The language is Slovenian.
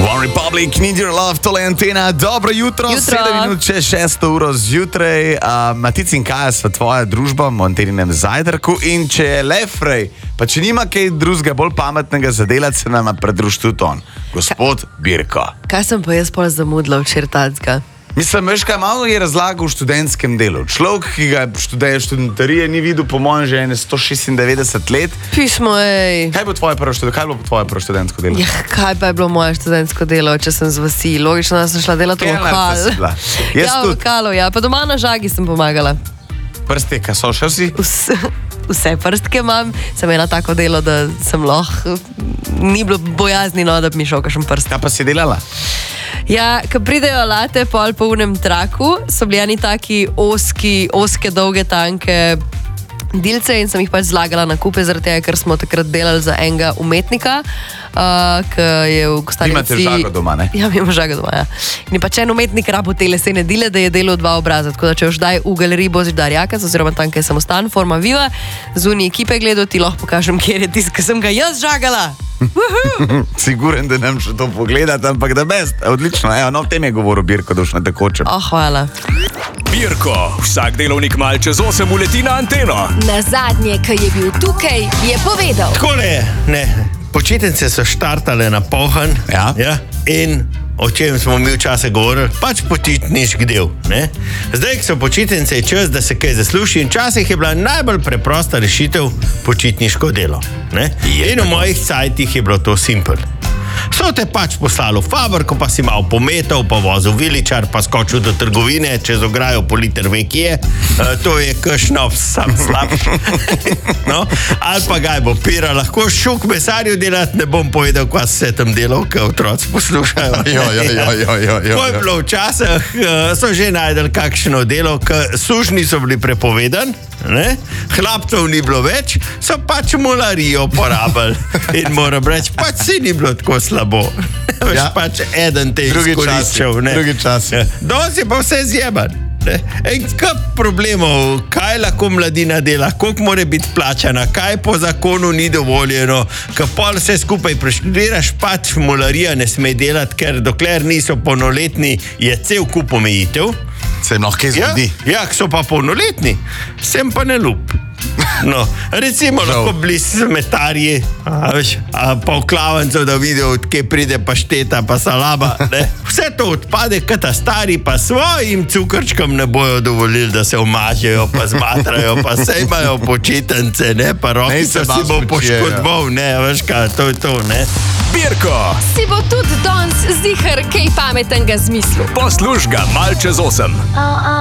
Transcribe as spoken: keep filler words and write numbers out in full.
One Republic, Need Your Love, tole antena. Dobro jutro, jutro. sedem minut čez šesto uro zjutraj. Uh, Matic in Kaja sva tvoja družba v Anteninem zajtrku in če je le frej, pa če nima kaj drugega bolj pametnega za delati, se nama pridruži tudi on, gospod Birko. Kaj sem pa jaz pol zamudila včeraj tacka? Mislim, veš kaj, malo je razlagal v študentskem delu. Človek, ki ga študeje študentarije, ni videl po mojem že ene sto šestindevetdeset let. Pismo, ej. Kaj bo tvoje prvo študentsko, kaj bo tvoje prvo študentsko delo? Ja, kaj pa je bilo moje študentsko delo, če sem z vasi? Logično, da sem šla delati v lokal. Ja, v lokalu, ja. Pa doma na žagi sem pomagala. Prste, kaj so še vsi? Vse, vse prstke imam. Sem imela tako delo, da sem lahko... Ni bilo bojazni, no, da bi mi šel kakšen prst. Kaj pa si delala? Ja, ko pridejo late pol po unem traku, so bili eni taki oski, oske, dolge, tanke dilce in sem jih pač zlagala na kupe, zaradi tega, ker smo takrat delali za enega umetnika, uh, ki je v Kostarici... Imate žago doma, ne? Ja, imamo žago doma, ja. In je pač en umetnik rabo te lesene dile, da je delal dva obraza, tako da če už daj v galeriji Božič Darjaka, oziroma tam, kaj je samostan, Forma Viva, zunaj ekipe gledal, ti lahko pokažem, kjer je tisk, ki sem ga jaz žagala. Siguren, da nam še to pogledati, ampak da best. Odlično, evo, no, v tem je govoril Birko, da už na tekočem. Oh, hvala. Birko, vsak delovnik mal čez osem uleti na anteno. Na zadnje, ki je bil tukaj, je povedal. Takole je, ne, počitnice so štartale na polhan, Ja. ja, in o čem smo mi včasih govorili, pač počitniški del. Ne? Zdaj, ko so počitnice, je čas, da se kaj zasluši in včasih je bila najbolj preprosta rešitev počitniško delo. Ne? In v mojih cajtih je bilo to simpel. So te pač poslali v fabriko, pa si malo pometal, pa vozil viličar, pa skočil do trgovine, čez ograjo po liter vekje, uh, to je kašnov sam slabš. No? Ali pa ga je bo pira, lahko šuk mesarju delati, ne bom povedal, kaj se tam delal, kaj otroci poslušajo. Jo, jo, jo, jo, jo, jo. Ko je bilo včasih, uh, so že najdel kakšno delo, ker sužni so bili prepovedani, ne? Hlapcev ni bilo več, so pač mularijo porabili. In moram reči, pač si ni bilo tako slabo. Veš, Ja. pač eden te Drugi izkoriščal. časi, ne. drugi časi. Ja. Danes je pa vse zjeban. Ne? In kaj problemov, kaj lahko mladina dela, koliko mora biti plačana, kaj po zakonu ni dovoljeno, kaj pol vse skupaj preštudiraš, pač mularija ne sme delati, ker dokler niso polnoletni, je cel kup omejitev. Se jim lahko kaj Ja, zgodi. ja, ko so pa polnoletni, sem pa ne ljub. No, recimo, Žal. lahko bili smetarji, a, veš, a pa v klavencu, da vidijo, odkje pride pašteta, pa salama. Ne? Vse to odpade, kaj ta stari pa svojim cukrčkom ne bojo dovolili, da se omažejo, pa zmatrajo, pa se imajo počitnice, ne, pa roki se so si baš bo počijejo. poškodoval, ne, veš kaj, to je to, ne. Birko, Si bo tudi danes zihar kaj pametnega zmislil. posluž ga mal čez osem. A, a,